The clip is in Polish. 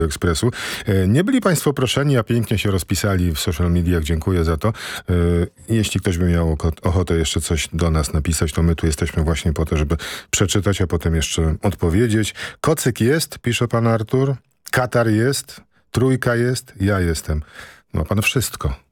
Ekspresu. Nie byli państwo proszeni, a pięknie się rozpisali w social mediach. Dziękuję za to. Jeśli ktoś by miał ochotę jeszcze coś do nas napisać, to my tu jesteśmy właśnie po to, żeby przeczytać, a potem jeszcze odpowiedzieć. Kocyk jest, pisze pan Artur. Katar jest. Trójka jest. Ja jestem. Ma pan wszystko.